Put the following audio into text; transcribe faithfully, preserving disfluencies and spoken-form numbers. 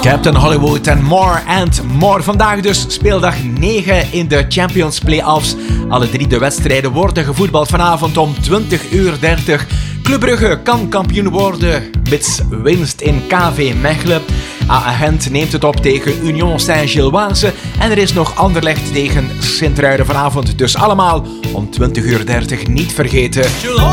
Captain Hollywood en More and More. Vandaag dus speeldag negen in de Champions Play-offs. Alle drie de wedstrijden worden gevoetbald vanavond om twintig uur dertig. Club Brugge kan kampioen worden, mits winst in K V Mechelen. A A Gent neemt het op tegen Union Saint-Gilloise. En er is nog Anderlecht tegen Sint-Truiden vanavond. Dus allemaal om twintig uur dertig, niet vergeten.